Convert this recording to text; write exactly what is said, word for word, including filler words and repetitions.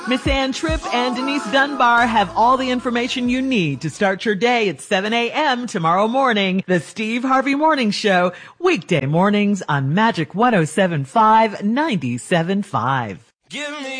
Miss Ann Tripp and Denise Dunbar have all the information you need to start your day at seven a.m. tomorrow morning. The Steve Harvey Morning Show, weekday mornings on Magic one oh seven point five, ninety-seven point five. Give me